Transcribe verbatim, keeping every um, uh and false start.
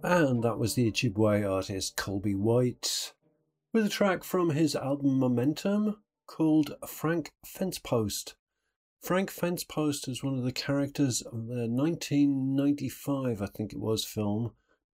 And that was the Ojibwe artist Colby White with a track from his album Momentum called Frank Fencepost. Frank Fencepost is one of the characters of the nineteen ninety-five, I think it was, film